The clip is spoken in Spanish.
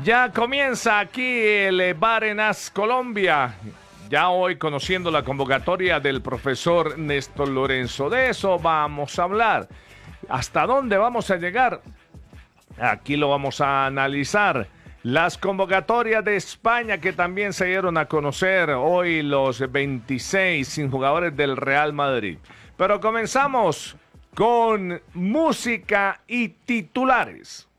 Ya comienza aquí el Barenas Colombia. Ya hoy conociendo la convocatoria del profesor Néstor Lorenzo. De eso vamos a hablar. ¿Hasta dónde vamos a llegar? Aquí lo vamos a analizar. Las convocatorias de España que también se dieron a conocer hoy, los 26 jugadores del Real Madrid. Pero comenzamos con música y titulares.